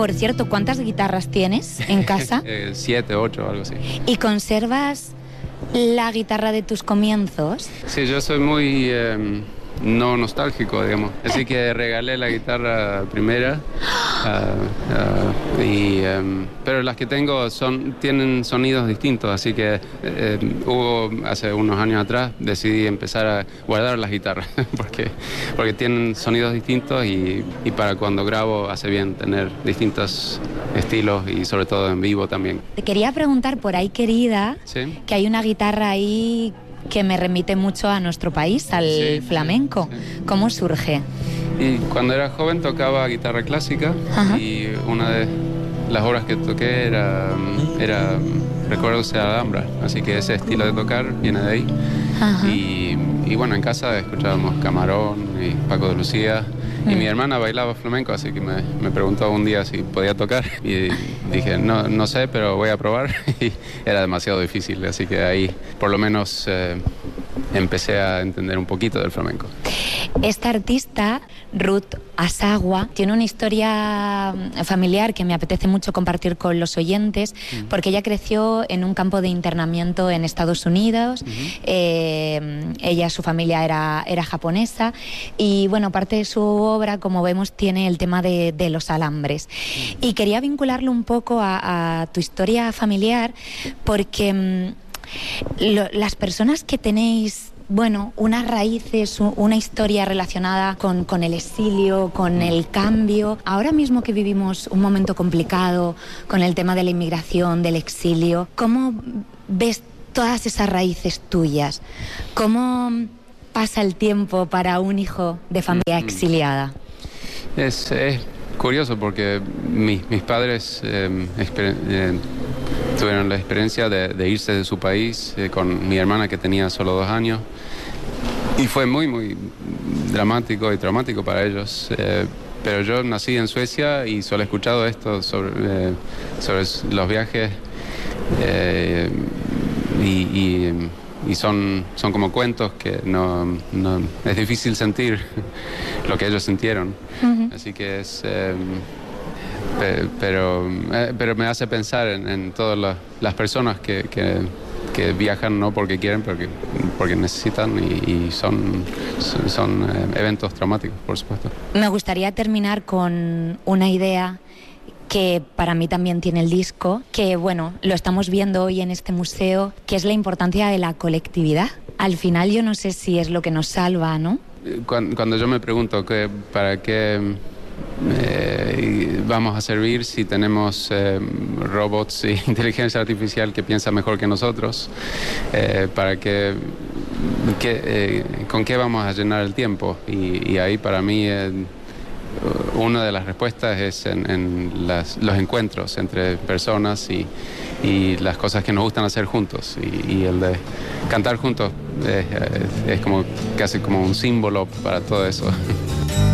Por cierto, ¿cuántas guitarras tienes en casa? 7, 8, algo así. ¿Y conservas la guitarra de tus comienzos? Sí, yo soy muy no nostálgico, digamos. Así que regalé la guitarra primera. Pero las que tengo tienen sonidos distintos, así que hace unos años atrás decidí empezar a guardar las guitarras porque tienen sonidos distintos y para cuando grabo hace bien tener distintos estilos y sobre todo en vivo también. Te quería preguntar por ahí, querida, ¿Sí? que hay una guitarra ahí que me remite mucho a nuestro país, al flamenco. Sí. ¿Cómo surge? Y cuando era joven tocaba guitarra clásica. Ajá. Y una de las obras que toqué era Recuerdos de la Alhambra, así que ese estilo de tocar viene de ahí. Ajá. Y bueno, en casa escuchábamos Camarón y Paco de Lucía. Y mi hermana bailaba flamenco, así que me preguntó un día si podía tocar. Y dije, no sé, pero voy a probar. Y era demasiado difícil, así que ahí por lo menos empecé a entender un poquito del flamenco. Esta artista, Ruth Asagua, tiene una historia familiar que me apetece mucho compartir con los oyentes, porque ella creció en un campo de internamiento en Estados Unidos. Ella, su familia era japonesa, y bueno, parte de su obra, como vemos, tiene el tema de los alambres. Y quería vincularlo un poco a tu historia familiar, porque las personas que tenéis, bueno, unas raíces, una historia relacionada con el exilio, con el cambio. Ahora mismo que vivimos un momento complicado con el tema de la inmigración, del exilio, ¿cómo ves todas esas raíces tuyas? ¿Cómo pasa el tiempo para un hijo de familia exiliada? Es curioso porque mis padres tuvieron la experiencia de irse de su país con mi hermana, que tenía solo 2 años, y fue muy, muy dramático y traumático para ellos. Pero yo nací en Suecia y solo he escuchado esto sobre los viajes y son como cuentos que no es difícil sentir lo que ellos sintieron. Así que pero me hace pensar en todas las personas que viajan no porque quieren, pero porque necesitan, y son eventos traumáticos, por supuesto. Me gustaría terminar con una idea que para mí también tiene el disco, que bueno, lo estamos viendo hoy en este museo, que es la importancia de la colectividad. Al final yo no sé si es lo que nos salva, ¿no? Cuando yo me pregunto para qué vamos a servir si tenemos robots e inteligencia artificial que piensa mejor que nosotros, ¿con qué vamos a llenar el tiempo? Y ahí para mí una de las respuestas es en los encuentros entre personas y las cosas que nos gustan hacer juntos, y el de cantar juntos es como casi como un símbolo para todo eso.